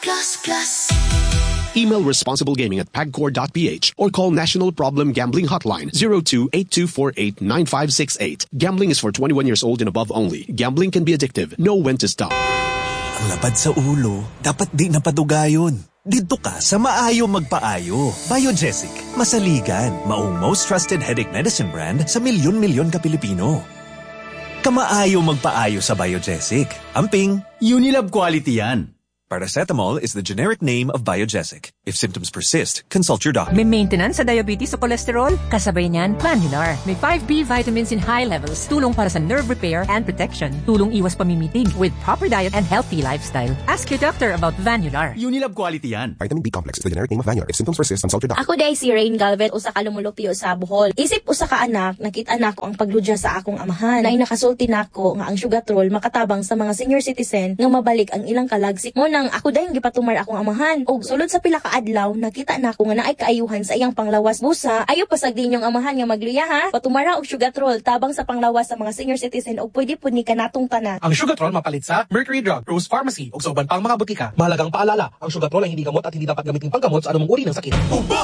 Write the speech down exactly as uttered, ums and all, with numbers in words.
Plus Plus. Email responsiblegaming at pagcor dot p h or call National Problem Gambling Hotline zero two eight two four eight nine five six eight. Gambling is for twenty-one years old and above only. Gambling can be addictive. Know when to stop. Ang lapad sa ulo, dapat di napadugayon. Dito ka sa Maayo Magpaayo. Biogesic, masaligan, maong most trusted headache medicine brand sa milyon-milyon ka Pilipino. Kamaayo magpaayo sa Biogesic. Amping, Unilab quality yan. paracetamol is the generic name of Biogesic. If symptoms persist, consult your doctor. May maintenance sa diabetes o cholesterol? Kasabay niyan, Vanular. May five B vitamins in high levels. Tulong para sa nerve repair and protection. Tulong iwas pamimitig with proper diet and healthy lifestyle. Ask your doctor about Vanular. Unilab quality yan. Vitamin B complex is the generic name of Vanular. If symptoms persist, consult your doctor. Ako day si Rain Galvez, usa ka lumulupyo sa Bohol. Isip usa ka anak, nakita nako ang pagludya sa akong amahan. Nay nakasulti nako nga ang sugatrol makatabang sa mga senior citizen nga mabalik ang ilang kalagsik mo nang ako day gipatumar akong amahan. Og sulod sa pila ka adlaw, nakita nako nga naay kaayuhan sa iyang panglawas busa. Ayo pasagdi ninyong amahan nga magluya ha. Patumara og sugatrol tabang sa panglawas sa mga senior citizen og pwede pud ni kanatong tanan. Ang sugatrol mapalit sa Mercury Drug, Rose Pharmacy ug sa uban pang mga butika. Mahalagang paalala, ang sugatrol ay hindi gamot at hindi dapat gamitin panggamot sa anumang uri ng sakit.